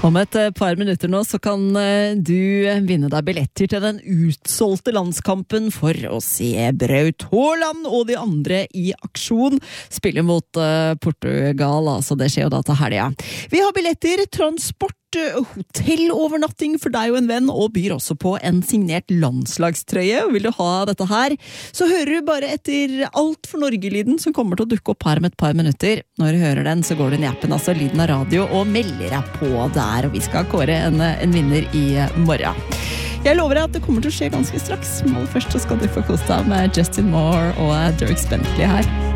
Om et par minutter nå så kan du vinne deg billetter til den utsolgte landskampen for å se Braut Haaland og de andre i aksjon spille mot Portugal, altså det skjer jo da til helgen. Vi har billetter, transport, hotellovernatting for deg og en venn, og byr også på en signert landslagstrøye. Vil du ha dette her, så hører du bare etter Alt for Norge-lyden som kommer til å dukke opp her om et par minutter. Når du hører den, så går du inn i appen, altså lyden av radio, og melder deg på der, og vi skal kåre en vinner i morgen. Jeg lover deg at det kommer til å skje ganske straks, men aller først så skal du få kose deg med Justin Moore og Dirk Bentley her.